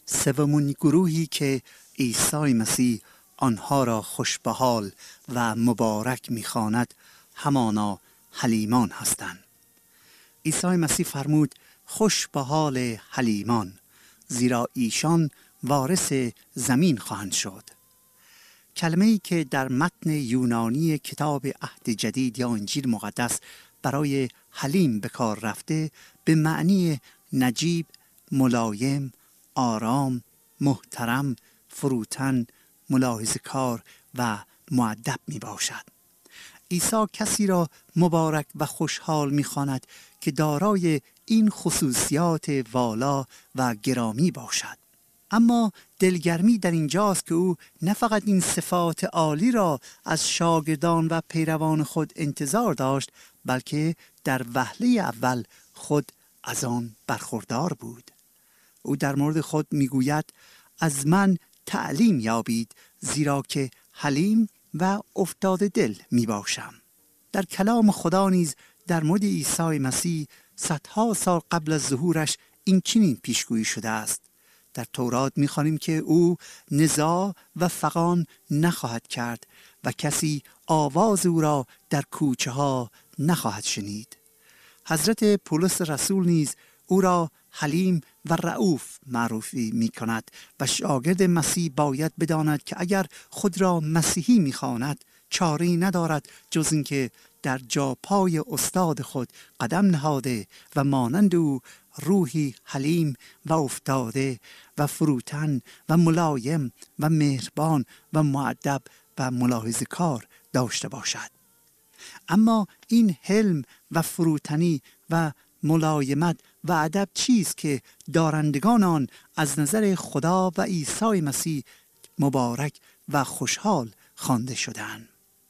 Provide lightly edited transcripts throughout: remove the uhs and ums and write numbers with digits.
سومین گروهی که عیسی مسیح آنها را خوشبحال و مبارک می‌خواند همانا حلیمان هستند. عیسی مسیح فرمود خوش به حال حلیمان، زیرا ایشان وارث زمین خواهند شد. کلمه‌ای که در متن یونانی کتاب عهد جدید یا انجیل مقدس برای حلیم به کار رفته به معنی نجیب، ملایم، آرام، محترم، فروتن، ملاحظه‌کار و مؤدب می باشد. عیسی کسی را مبارک و خوشحال می خواند که دارای این خصوصیات والا و گرامی باشد. اما دلگرمی در اینجاست که او نه فقط این صفات عالی را از شاگردان و پیروان خود انتظار داشت، بلکه در وهله اول خود از آن برخوردار بود. او در مورد خود میگوید از من تعلیم یابید، زیرا که حلیم و افتاده دل می باشم. در کلام خدا نیز در مورد عیسی مسیح صدها سال قبل از ظهورش این چنین پیشگویی شده است. در تورات می‌خوانیم که او نزاع و فغان نخواهد کرد و کسی آواز او را در کوچه ها نخواهد شنید. حضرت پولس رسول نیز او را حلیم و رؤوف معرفی می کند و شاگرد مسیح باید بداند که اگر خود را مسیحی می خواند چاره‌ای ندارد جز اینکه در جاپای استاد خود قدم نهاده و مانند او روحی حلیم و افتاده و فروتن و ملایم و مهربان و مؤدب و ملاحظه‌کار داشته باشد. اما این حلم و فروتنی و ملایمت و ادب چیست که دارندگان آن از نظر خدا و عیسی مسیح مبارک و خوشحال خوانده شدند.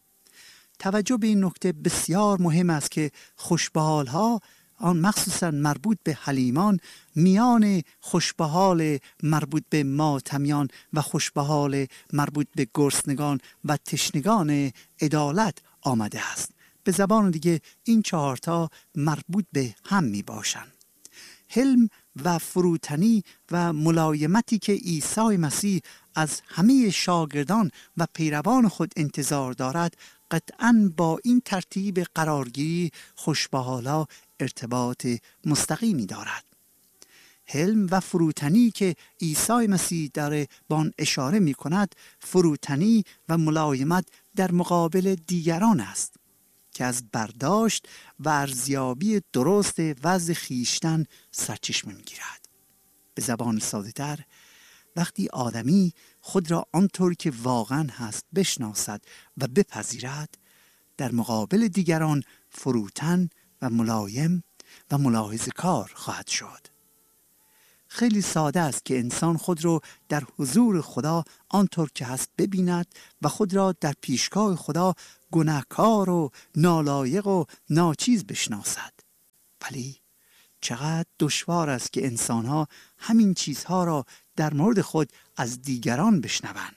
توجه به این نکته بسیار مهم است که خوشبحال‌ها، آن مخصوصا مربوط به حلیمان، میان خوشبحال مربوط به ماتمیان و خوشبحال مربوط به گرسنگان و تشنگان عدالت آمده است. به زبان دیگه این چهارتا مربوط به هم می باشند. حلم و فروتنی و ملایمتی که عیسی مسیح از همه شاگردان و پیروان خود انتظار دارد قطعاً با این ترتیب قرارگیری خوشبحالا ارتباط مستقیمی دارد. حلم و فروتنی که عیسی مسیح در آن اشاره می کند، فروتنی و ملایمت در مقابل دیگران است که از برداشت و ارزیابی درست وضع خیشتن سرچشمه می گیرد. به زبان ساده تر، وقتی آدمی خود را آنطور که واقعا هست بشناسد و بپذیرد، در مقابل دیگران فروتن و ملایم و ملاحظه‌کار خواهد شد. خیلی ساده است که انسان خود را در حضور خدا آنطور که هست ببیند و خود را در پیشگاه خدا گناهکار و نالایق و ناچیز بشناسد. ولی چقدر دشوار است که انسان‌ها همین چیزها را در مورد خود از دیگران بشنوند.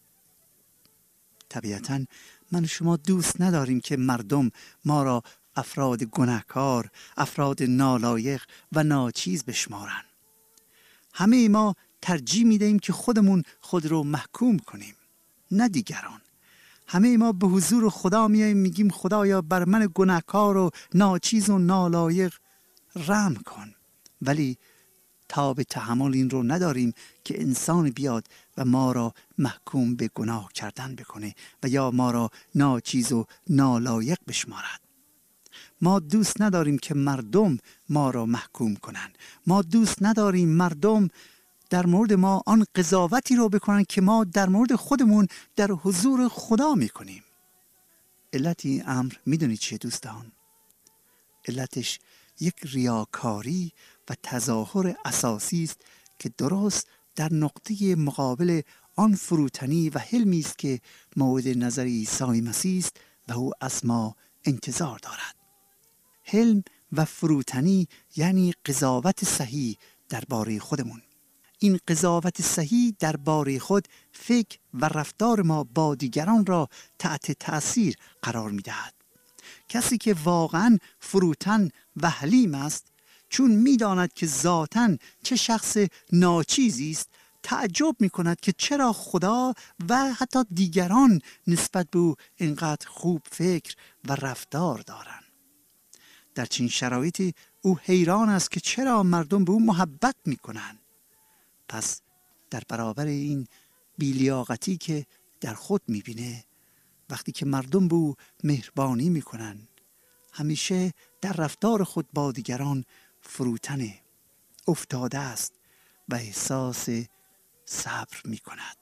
طبیعتاً من و شما دوست نداریم که مردم ما را افراد گناهکار، افراد نالایق و ناچیز بشمارند. همه ما ترجیح میدهیم که خودمون خود رو محکوم کنیم، نه دیگران. همه ما به حضور خدا میاییم میگیم خدایا بر من گناهکار و ناچیز و نالایق رحم کن، ولی تاب تحمل این رو نداریم که انسان بیاد و ما را محکوم به گناه کردن بکنه و یا ما را ناچیز و نالایق بشمارد. ما دوست نداریم که مردم ما را محکوم کنند. ما دوست نداریم مردم در مورد ما آن قضاوتی رو بکنن که ما در مورد خودمون در حضور خدا میکنیم. علت این امر میدونید چیه دوستان؟ علتش یک ریاکاری و تظاهر اساسی است که درست در نقطه مقابل آن فروتنی و حلمی است که مورد نظر عیسی مسیح است و او از ما انتظار دارد. حلم و فروتنی یعنی قضاوت صحیح درباره خودمون. این قضاوت صحیح درباره خود فکر و رفتار ما با دیگران را تحت تأثیر قرار می‌دهد. کسی که واقعاً فروتن و حلیم است، چون می‌داند که ذاتاً چه شخص ناچیزی است، تعجب می کند که چرا خدا و حتی دیگران نسبت به او اینقدر خوب فکر و رفتار دارند. در چنین شرایطی او حیران است که چرا مردم به او محبت می کنند. پس در برابر این بی‌لیاقتی که در خود می بینه، وقتی که مردم به او مهربانی می کنند، همیشه در رفتار خود با دیگران فروتن افتاده است و احساس صبر می کند،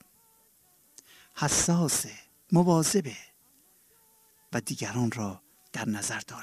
حساس، مواظبه و دیگران را در نظر داره.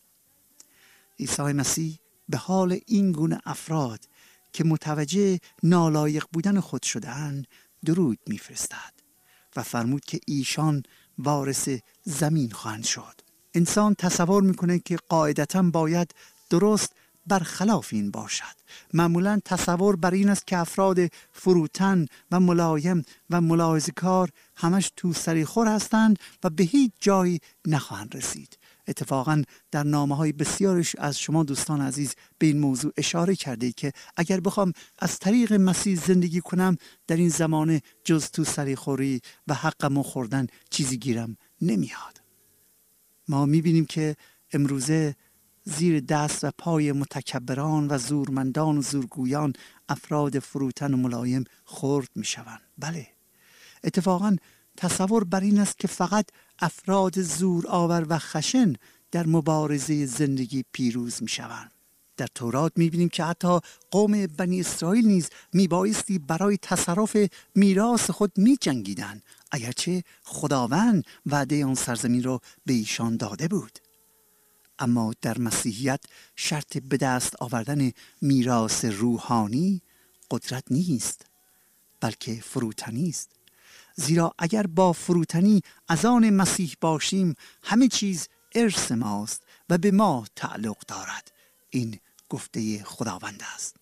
عیسی مسیح به حال این گونه افراد که متوجه نالایق بودن خود شده‌اند درود می‌فرستد و فرمود که ایشان وارث زمین خواهند شد. انسان تصور میکنه که قاعدتاً باید درست برخلاف این باشد. معمولاً تصور بر این است که افراد فروتن و ملایم و ملاحظه‌کار همش تو سریخور هستند و به هیچ جایی نخواهند رسید. اتفاقاً در نامه‌های بسیاری از شما دوستان عزیز به این موضوع اشاره کرده که اگر بخوام از طریق مسیح زندگی کنم در این زمانه جز تو سریخوری و حقمو خوردن چیزی گیرم نمیاد. ما میبینیم که امروزه زیر دست و پای متکبران و زورمندان و زورگویان افراد فروتن و ملایم خرد میشوند. بله، اتفاقاً تصور بر این است که فقط افراد زور آور و خشن در مبارزه زندگی پیروز میشوند. در تورات میبینیم که حتی قوم بنی اسرائیل نیز میبایستی برای تصرف میراث خود میجنگیدند، اگرچه خداوند وعده آن سرزمین را به ایشان داده بود. اما در مسیحیت شرط به دست آوردن میراث روحانی قدرت نیست، بلکه فروتنی است. زیرا اگر با فروتنی از آن مسیح باشیم همه چیز ارث ماست و به ما تعلق دارد. این گفته خداوند است.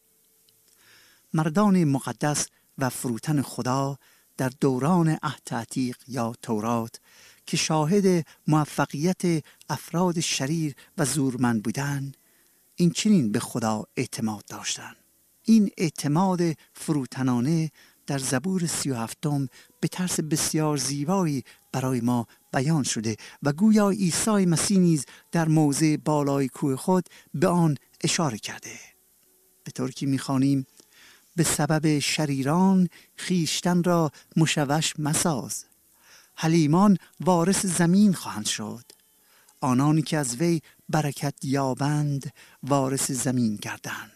مردان مقدس و فروتن خدا در دوران عهد عتیق یا تورات که شاهد موفقیت افراد شریر و زورمند بودند، این چنین به خدا اعتماد داشتند. این اعتماد فروتنانه در زبور 37 به طرز بسیار زیبایی برای ما بیان شده و گویا عیسی مسیح نیز در موضع بالای کوه خود به آن اشاره کرده، به طور که می‌خوانیم: به سبب شریران خیشتن را مشوش مساز، حلیمان وارث زمین خواهند شد، آنانی که از وی برکت یابند وارث زمین گردند.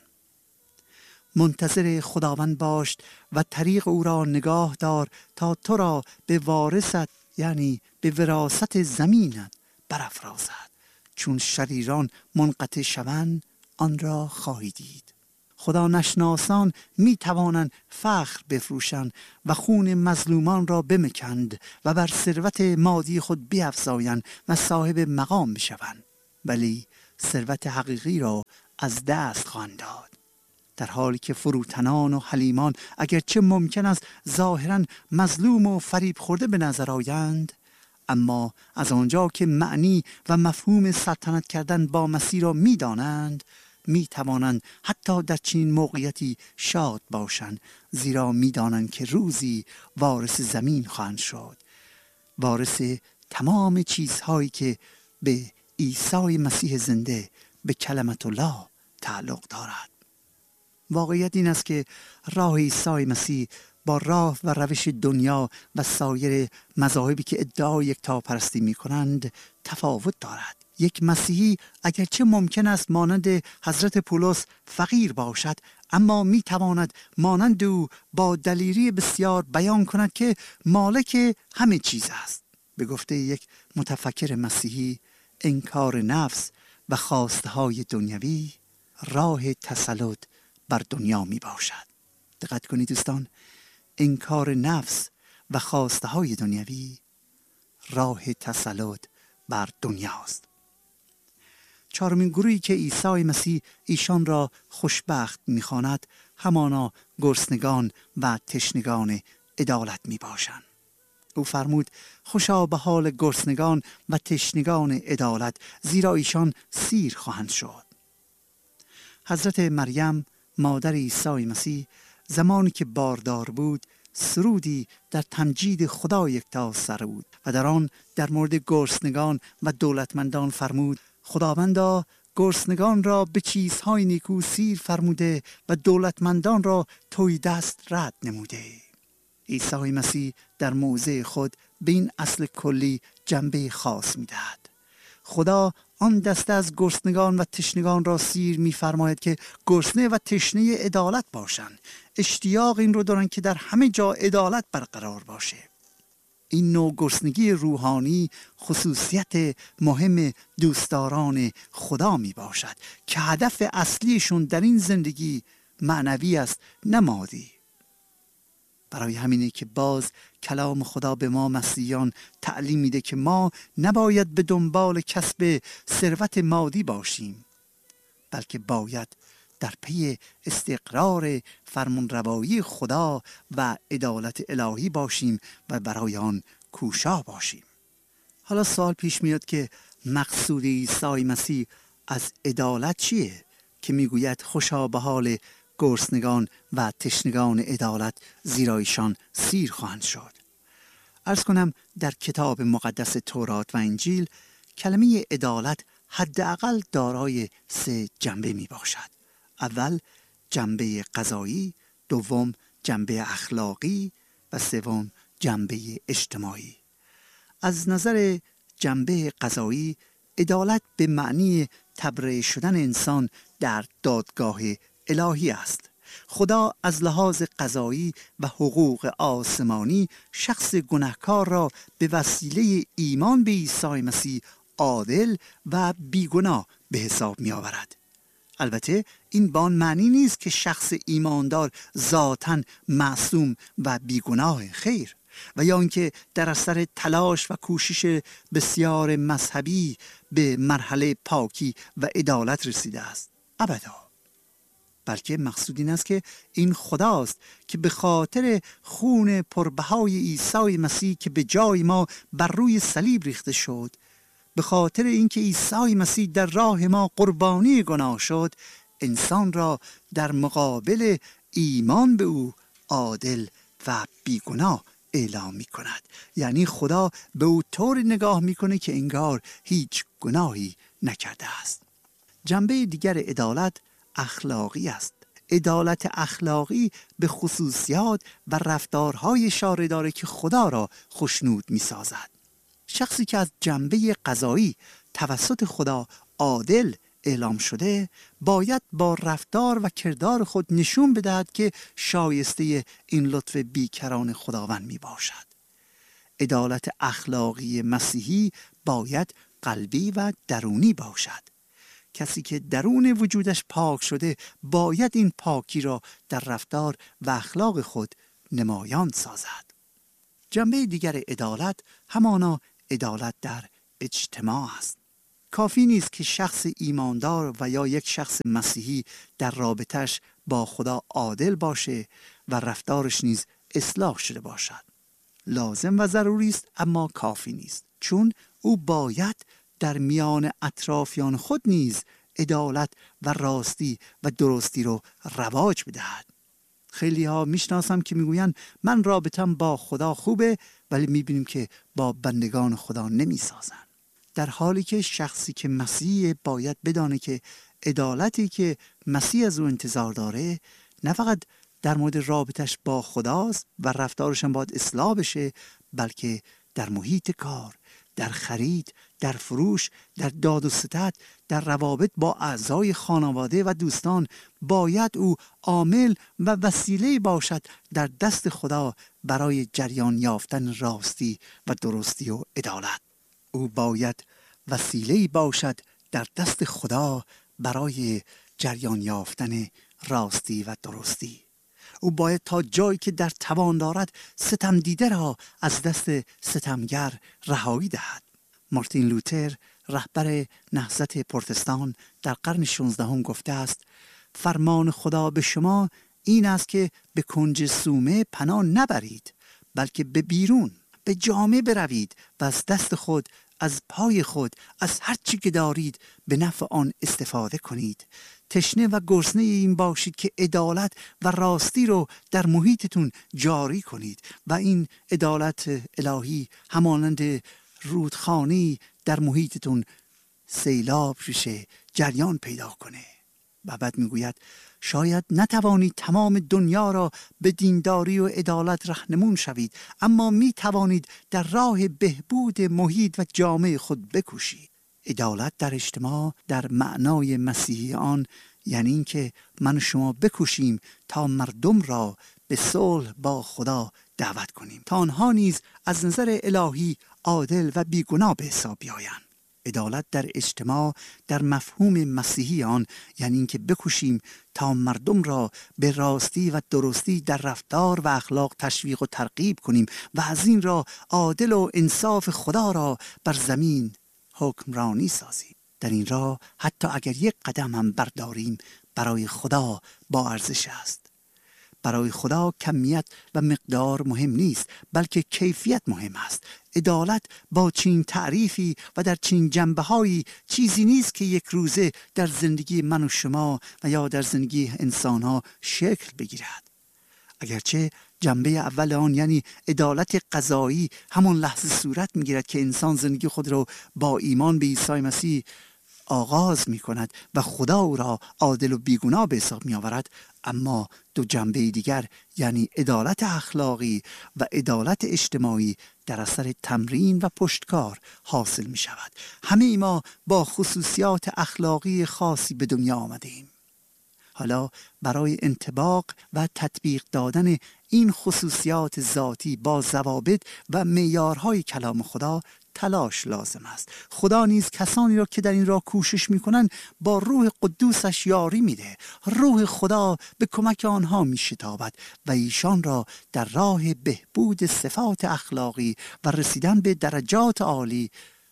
منتظر خداوند باش و طریق او را نگاه دار تا تو را به وارثت، یعنی به وراثت زمینت برافرازد. چون شریران منقطع شوند آن را خواهی دید. خدا نشناسان می توانند فخر بفروشند و خون مظلومان را بمکند و بر ثروت مادی خود بیفزایند و صاحب مقام بشوند، ولی ثروت حقیقی را از دست خواهند داد. در حالی که فروتنان و حلیمان اگرچه ممکن است ظاهراً مظلوم و فریب خورده به نظر آیند، اما از آنجا که معنی و مفهوم سلطنت کردن با مسیح را می دانند، می توانند حتی در چنین موقعیتی شاد باشند، زیرا می دانند که روزی وارث زمین خواهند شد، وارث تمام چیزهایی که به عیسی مسیح زنده، به کلمت الله تعلق دارد. واقعیت این است که راه عیسی مسیح با راه و روش دنیا و سایر مذاهبی که ادعای یکتاپرستی می کنند تفاوت دارد. یک مسیحی اگرچه ممکن است مانند حضرت پولس فقیر باشد، اما می تواند مانند او با دلیری بسیار بیان کند که مالک همه چیز است. به گفته یک متفکر مسیحی، انکار نفس و خواسته های دنیوی راه تسلط بر دنیا می باشد. دقت کنید دوستان، انکار نفس و خواسته های دنیوی راه تسلط بر دنیاست. چهارمین گروهی که عیسی مسیح ایشان را خوشبخت می‌خواند همانا گرسنگان و تشنگان عدالت میباشند. او فرمود: خوشا به حال گرسنگان و تشنگان عدالت، زیرا ایشان سیر خواهند شد. حضرت مریم مادر عیسی مسیح زمانی که باردار بود سرودی در تمجید خدا یکتا سرود و در آن در مورد گرسنگان و دولتمندان فرمود: خداوندا گرسنگان را به چیزهای نیکو سیر فرموده و دولتمندان را توی دست رد نموده. عیسی مسیح در موضع خود به این اصل کلی جنبه خاص می‌دهد. خدا آن دسته از گرسنگان و تشنگان را سیر می‌فرماید که گرسنه و تشنه عدالت باشند. اشتیاق این رو دارن که در همه جا عدالت برقرار باشه. این نوع گرسنگی روحانی خصوصیت مهم دوستداران خدا می باشد که هدف اصلیشون در این زندگی معنوی است، نه مادی. برای همینه که باز کلام خدا به ما مسیحیان تعلیم میده که ما نباید به دنبال کسب ثروت مادی باشیم، بلکه باید در پی استقرار فرمانروایی خدا و عدالت الهی باشیم و برای آن کوشا باشیم. حالا سوال پیش میاد که مقصود عیسی مسیح از عدالت چیه که میگوید خوشا به حال گرسنگان و تشنگان عدالت زیرا ایشان سیر خواهند شد. عرض کنم در کتاب مقدس تورات و انجیل کلمه عدالت حداقل دارای 3 جنبه می باشد. اول جنبه قضایی، دوم جنبه اخلاقی و سوم جنبه اجتماعی. از نظر جنبه قضایی، عدالت به معنی تبرئه شدن انسان در دادگاه الهی است. خدا از لحاظ قضایی و حقوق آسمانی شخص گناهکار را به وسیله ایمان به عیسی مسیح عادل و بیگناه به حساب می آورد. البته این به آن معنی نیست که شخص ایماندار ذاتاً معصوم و بیگناه، خیر، و یا اینکه در اثر تلاش و کوشش بسیار مذهبی به مرحله پاکی و عدالت رسیده است. ابدا. بلکه مقصود این است که این خداست که به خاطر خون پربهای عیسی مسیح که به جای ما بر روی صلیب ریخته شد، به خاطر اینکه عیسی مسیح در راه ما قربانی گناه شد، انسان را در مقابل ایمان به او عادل و بیگناه اعلام می کند. یعنی خدا به او طور نگاه می کنه که انگار هیچ گناهی نکرده است. جنبه دیگر عدالت اخلاقی است. عدالت اخلاقی به خصوصیات و رفتارهای اشاره داره که خدا را خوشنود می سازد. شخصی که از جنبه قضایی توسط خدا عادل اعلام شده باید با رفتار و کردار خود نشون بدهد که شایسته این لطف بیکران خداوند می باشد. عدالت اخلاقی مسیحی باید قلبی و درونی باشد. کسی که درون وجودش پاک شده باید این پاکی را در رفتار و اخلاق خود نمایان سازد. جنبه دیگر عدالت همانا عدالت در اجتماع است. کافی نیست که شخص ایماندار و یا یک شخص مسیحی در رابطش با خدا عادل باشه و رفتارش نیز اصلاح شده باشد. لازم و ضروری است اما کافی نیست، چون او باید در میان اطرافیان خود نیز عدالت و راستی و درستی رو رواج بدهد. خیلی ها میشناسم که میگوین من رابطم با خدا خوبه، ولی میبینیم که با بندگان خدا نمیسازن. در حالی که شخصی که مسیح باید بدانه که عدالتی که مسیح از او انتظار داره نه فقط در مورد رابطش با خداست و رفتارش هم باید اصلاح بشه، بلکه در محیط کار، در خرید، در فروش، در داد و ستد، در روابط با اعضای خانواده و دوستان باید او عامل و وسیله باشد در دست خدا برای جریان یافتن راستی و درستی و عدالت. او باید وسیله باشد در دست خدا برای جریان یافتن راستی و درستی. او باید تا جایی که در توان دارد ستم دیده را از دست ستمگر رهایی دهد. مارتین لوتر رهبر نهضت پروتستان در قرن 16 گفته است فرمان خدا به شما این است که به کنج صومعه پناه نبرید، بلکه به بیرون به جامع بروید و از دست خود از پای خود، از هر چی که دارید به نفع آن استفاده کنید. تشنه و گرسنه این باشید که عدالت و راستی رو در محیطتون جاری کنید و این عدالت الهی همانند رودخانه‌ای در محیطتون سیلاب بشه، جریان پیدا کنه. و بعد میگوید شاید نتوانید تمام دنیا را به دینداری و عدالت رهنمون شوید، اما می توانید در راه بهبود محیط و جامعه خود بکوشید. عدالت در اجتماع در معنای مسیحی آن یعنی این که من و شما بکوشیم تا مردم را به صلح با خدا دعوت کنیم، تا آنها نیز از نظر الهی عادل و بیگناه به حساب بیایند. عدالت در اجتماع در مفهوم مسیحی آن یعنی این که بکوشیم تا مردم را به راستی و درستی در رفتار و اخلاق تشویق و ترغیب کنیم و از این را عادل و انصاف خدا را بر زمین حکمرانی سازیم. در این راه حتی اگر یک قدم هم برداریم برای خدا با ارزش است. برای خدا کمیت و مقدار مهم نیست، بلکه کیفیت مهم است. عدالت با چنین تعریفی و در چنین جنبه‌هایی چیزی نیست که یک روزه در زندگی من و شما و یا در زندگی انسان‌ها شکل بگیرد. اگرچه جنبه اول آن یعنی عدالت قضایی همون لحظه صورت می‌گیرد که انسان زندگی خود را با ایمان به عیسی مسیح آغاز می کند و خدا او را عادل و بیگناه به حساب می آورد، اما دو جنبه دیگر یعنی عدالت اخلاقی و عدالت اجتماعی در اثر تمرین و پشتکار حاصل می شود. همه ما با خصوصیات اخلاقی خاصی به دنیا آمده ایم. حالا برای انطباق و تطبیق دادن این خصوصیات ذاتی با ضوابط و معیارهای کلام خدا تلاش لازم است. خدا نیز کسانی را که در این راه کوشش می‌کنند با روح قدوسش یاری میده. روح خدا به کمک آنها میشتابد و ایشان را در راه بهبود صفات اخلاقی و رسیدن به درجات عالی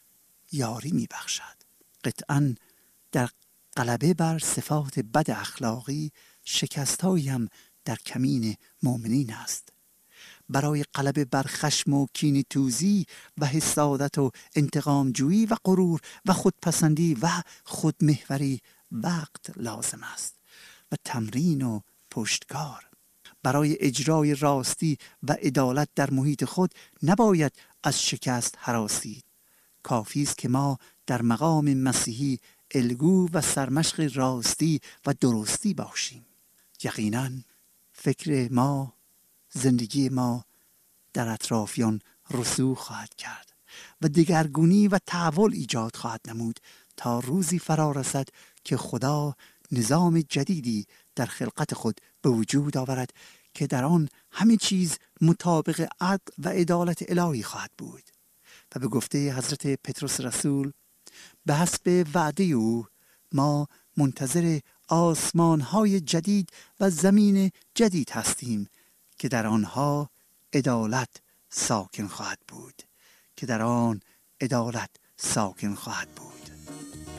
یاری میبخشد. قطعاً در غلبه بر صفات بد اخلاقی شکست‌هایی هم در کمین مؤمنین است. برای غلبه بر خشم و کینه‌توزی و حسادت و انتقام جویی و غرور و خودپسندی و خودمحوری وقت لازم است و تمرین و پشتکار. برای اجرای راستی و عدالت در محیط خود نباید از شکست هراسید. کافی است که ما در مقام مسیحی الگو و سرمشق راستی و درستی باشیم. یقیناً فکر ما، زندگی ما در اطرافیان رسوخ خواهد کرد و دگرگونی و تحول ایجاد خواهد نمود تا روزی فرا رسد که خدا نظام جدیدی در خلقت خود به وجود آورد که در آن همه چیز مطابق عدل و عدالت الهی خواهد بود. و به گفته حضرت پتروس رسول به حسب وعده او ما منتظر آسمان‌های جدید و زمین جدید هستیم که در آنها عدالت ساکن خواهد بود.